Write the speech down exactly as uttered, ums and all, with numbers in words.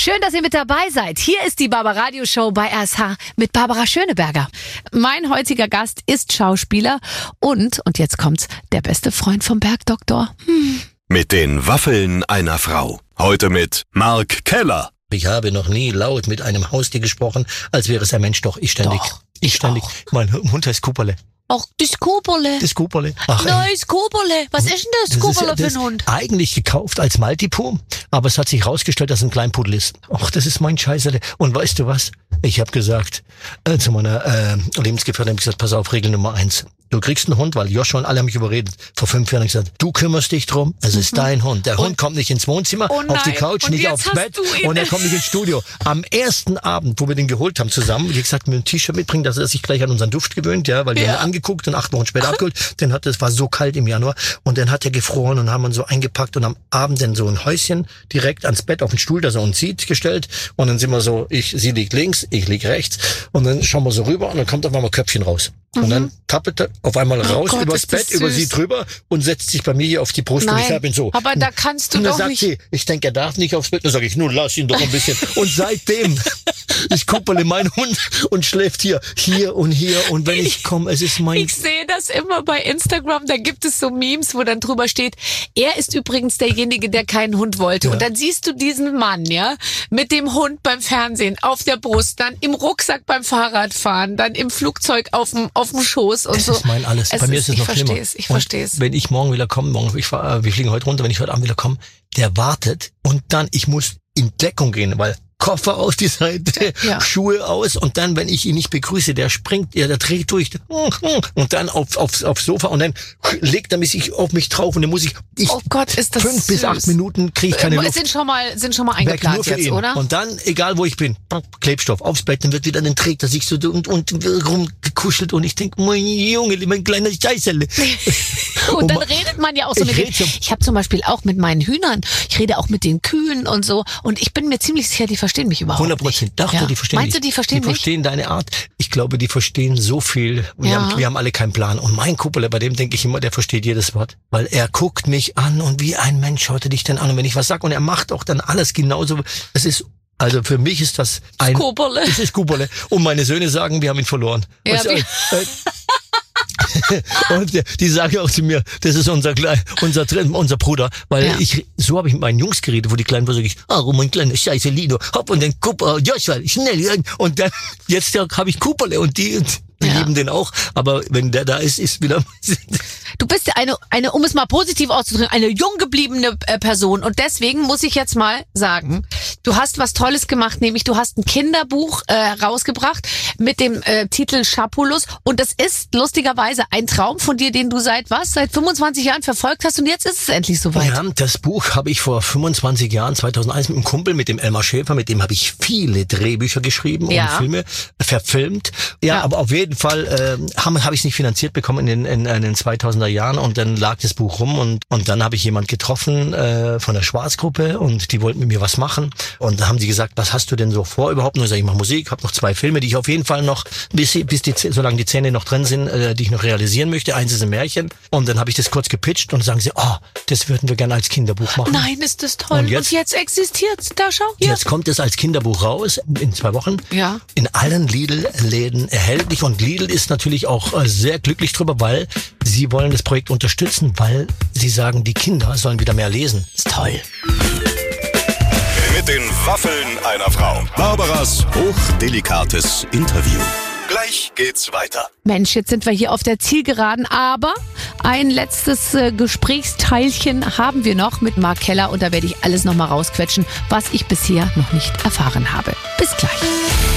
Schön, dass ihr mit dabei seid. Hier ist die Barbaradio Show bei R S H mit Barbara Schöneberger. Mein heutiger Gast ist Schauspieler und, und jetzt kommt's, der beste Freund vom Bergdoktor. Hm. Mit den Waffeln einer Frau. Heute mit Mark Keller. Ich habe noch nie laut mit einem Haustier gesprochen, als wäre es ein Mensch. Doch, ich ständig. Doch, ich ich ständig. auch. Mein Hund heißt Cooperle. Ach, das Koberle. Das Cooperle. Ach, Nein, das Koberle. Was ist denn das, das Koberle ist, für das ein Hund? Eigentlich gekauft als Maltipoo, aber es hat sich rausgestellt, dass es ein Kleinpudel ist. Ach, das ist mein Scheißerle. Und weißt du was? Ich habe gesagt, äh, zu meiner äh, Lebensgefährtin habe ich gesagt, pass auf, Regel Nummer eins. Du kriegst einen Hund, weil Joshua und alle haben mich überredet. Vor fünf Jahren habe ich gesagt, du kümmerst dich drum, es ist mhm. dein Hund. Der und, Hund kommt nicht ins Wohnzimmer, oh auf die Couch, und nicht aufs Bett und er kommt nicht ins Studio. Am ersten Abend, wo wir den geholt haben zusammen, wie gesagt, mit einem T-Shirt mitbringen, dass er sich gleich an unseren Duft gewöhnt, ja, weil wir ja. ihn angeguckt und acht Wochen später abgeholt. Den hat, es war so kalt im Januar und dann hat er gefroren und haben ihn so eingepackt und am Abend dann so ein Häuschen direkt ans Bett auf den Stuhl, dass er uns sieht, gestellt und dann sind wir so, ich, sie liegt links, ich lieg rechts und dann schauen wir so rüber und dann kommt auf einmal Köpfchen raus. Und dann tappelt er auf einmal raus oh Gott, übers Bett, über sie drüber und setzt sich bei mir hier auf die Brust Nein, und ich hab ihn so. aber da kannst du und dann doch sagt nicht... sie, ich denke, er darf nicht aufs Bett. Dann sage ich, nun lass ihn doch ein bisschen. Und seitdem ist Cooperle mein Hund und schläft hier, hier und hier. Und wenn ich komme, es ist mein... Ich sehe das immer bei Instagram, da gibt es so Memes, wo dann drüber steht, er ist übrigens derjenige, der keinen Hund wollte. Ja. Und dann siehst du diesen Mann, ja, mit dem Hund beim Fernsehen, auf der Brust, dann im Rucksack beim Fahrradfahren, dann im Flugzeug auf dem, auf dem Schoß und Das so. ist mein alles. Es Bei mir ist, ist es ich noch schlimmer. versteh's, ich und verstehe es. Wenn ich morgen wieder komme, morgen, ich fahr, äh, wir fliegen heute runter, wenn ich heute Abend wieder komme, der wartet und dann, ich muss in Deckung gehen, weil Koffer aus die Seite, Ja. Schuhe aus und dann, wenn ich ihn nicht begrüße, der springt, ja, der dreht durch und dann auf, aufs, aufs Sofa und dann legt er mich auf mich drauf und dann muss ich, ich Oh Gott, ist das fünf bis süß. acht Minuten kriege ich keine Es Luft. sind schon mal, sind schon mal Weg, eingeplant nur für jetzt, ihn. oder? Und dann, egal wo ich bin, Klebstoff aufs Bett, dann wird wieder, dann trägt er sich so und, und rumgekuschelt und ich denke, mein Junge, mein kleiner Scheißerle. Und dann ma- redet man ja auch so ich mit red den, so- ich habe zum Beispiel auch mit meinen Hühnern, ich rede auch mit den Kühen und so und ich bin mir ziemlich sicher, die verstehen mich überhaupt hundert Prozent. nicht. Dachte, Ja. die verstehen Meinst dich. du, die verstehen Die mich? verstehen deine Art. Ich glaube, die verstehen so viel. Wir, Ja. haben, wir haben alle keinen Plan. Und mein Kuppel, bei dem denke ich immer, der versteht jedes Wort. Weil er guckt mich an und wie ein Mensch schaut er dich dann an. Und wenn ich was sag und er macht auch dann alles genauso. Es ist, also für mich ist das ein... Koberle. Es ist Kuppele. Und meine Söhne sagen, wir haben ihn verloren. Ja, Was, wir- äh, und die, die sagen auch zu mir, das ist unser Klein, unser Tren- unser Bruder, weil Ja. ich so habe ich mit meinen Jungs geredet, wo die Kleinen waren, sag ich, oh mein kleiner Scheiße Lino, hopp und dann Cooper, Joshua, schnell und dann jetzt habe ich Cooperle und die, die Ja. lieben den auch, aber wenn der da ist, ist wieder Du bist ja eine, eine, um es mal positiv auszudrücken, eine jung gebliebene äh, Person. Und deswegen muss ich jetzt mal sagen, du hast was Tolles gemacht, nämlich du hast ein Kinderbuch äh, rausgebracht mit dem äh, Titel Schapulus. Und das ist lustigerweise ein Traum von dir, den du seit was? Seit fünfundzwanzig Jahren verfolgt hast und jetzt ist es endlich soweit. Ja, das Buch habe ich vor fünfundzwanzig Jahren, zweitausendeins, mit einem Kumpel, mit dem Elmar Schäfer, mit dem habe ich viele Drehbücher geschrieben Ja. und Filme verfilmt. Ja, Ja. aber auf jeden Fall äh, habe hab ich es nicht finanziert bekommen in den, in, in den zweitausender Jahren und dann lag das Buch rum und, und dann habe ich jemand getroffen äh, von der Schwarzgruppe und die wollten mit mir was machen und dann haben sie gesagt, was hast du denn so vor überhaupt? Und ich sage, ich mache Musik, habe noch zwei Filme, die ich auf jeden Fall noch, bis, bis die, solange die Zähne noch drin sind, äh, die ich noch realisieren möchte. Eins ist ein Märchen und dann habe ich das kurz gepitcht und dann sagen sie, oh, das würden wir gerne als Kinderbuch machen. Nein, ist das toll. Und Und jetzt- jetzt, existiert's. Da schau. Hier. Jetzt kommt es als Kinderbuch raus, in zwei Wochen. Ja. In allen Lidl-Läden erhältlich. Und Lidl ist natürlich auch äh, sehr glücklich drüber, weil sie wollen das Projekt unterstützen, weil sie sagen, die Kinder sollen wieder mehr lesen. Ist toll. Mit den Waffeln einer Frau. Barbaras hochdelikates Interview. Gleich geht's weiter. Mensch, jetzt sind wir hier auf der Zielgeraden, aber ein letztes äh, Gesprächsteilchen haben wir noch mit Mark Keller und da werde ich alles nochmal rausquetschen, was ich bisher noch nicht erfahren habe. Bis gleich.